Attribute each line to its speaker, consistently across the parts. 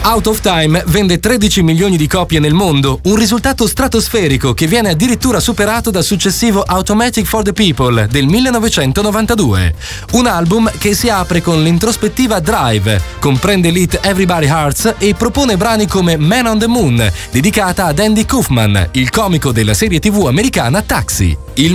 Speaker 1: Out of Time vende 13 milioni di copie nel mondo, un risultato stratosferico che viene addirittura superato dal successivo Automatic for the People del 1992. Un album che si apre con l'introspettiva Drive, comprende l'hit Everybody Hurts e propone brani come Man on the Moon, dedicata ad Andy Kaufman, il comico della serie TV americana Taxi. Il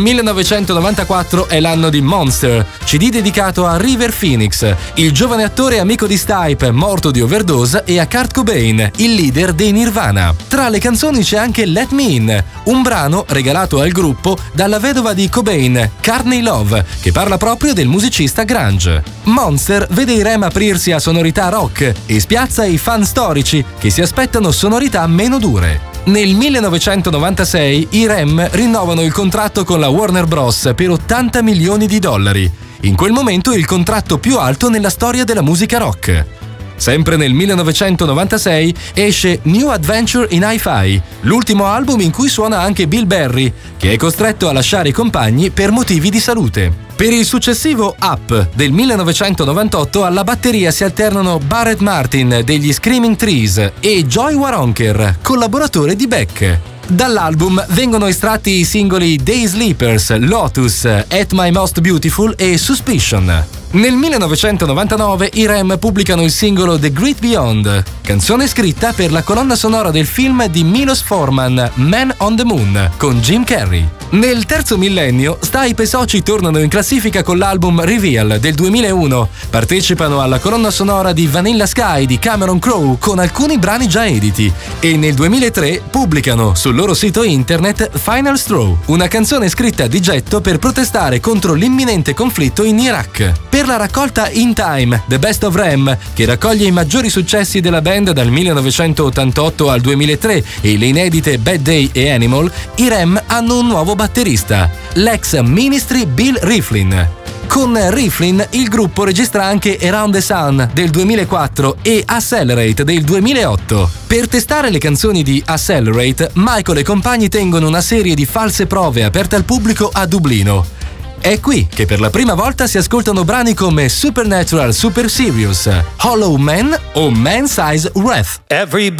Speaker 1: 1994 è l'anno di Monster, CD dedicato a River Phoenix, il giovane attore amico di Stipe, morto di overdose, e a Kurt Cobain, il leader dei Nirvana. Tra le canzoni c'è anche Let Me In, un brano regalato al gruppo dalla vedova di Cobain, Courtney Love, che parla proprio del musicista grunge. Monster vede i Rem aprirsi a sonorità rock e spiazza i fan storici che si aspettano sonorità meno dure. Nel 1996 i Rem rinnovano il contratto con la Warner Bros. Per $80 milioni. In quel momento il contratto più alto nella storia della musica rock. Sempre nel 1996 esce New Adventure in Hi-Fi, l'ultimo album in cui suona anche Bill Berry, che è costretto a lasciare i compagni per motivi di salute. Per il successivo Up del 1998 alla batteria si alternano Barrett Martin degli Screaming Trees e Joey Waronker, collaboratore di Beck. Dall'album vengono estratti i singoli Day Sleepers, Lotus, At My Most Beautiful e Suspicion. Nel 1999 i Rem pubblicano il singolo The Great Beyond, canzone scritta per la colonna sonora del film di Milos Forman, Man on the Moon, con Jim Carrey. Nel terzo millennio, Stipe e soci tornano in classifica con l'album Reveal del 2001, partecipano alla colonna sonora di Vanilla Sky di Cameron Crowe con alcuni brani già editi e nel 2003 pubblicano sul loro sito internet Final Straw, una canzone scritta di getto per protestare contro l'imminente conflitto in Iraq. Per la raccolta In Time, The Best of Rem, che raccoglie i maggiori successi della band dal 1988 al 2003 e le inedite Bad Day e Animal, i Rem hanno un nuovo batterista, l'ex Ministry Bill Rieflin. Con Rieflin il gruppo registra anche Around the Sun del 2004 e Accelerate del 2008. Per testare le canzoni di Accelerate, Michael e compagni tengono una serie di false prove aperte al pubblico a Dublino. È qui che per la prima volta si ascoltano brani come Supernatural Super Serious, Hollow Man o Man Size Wrath.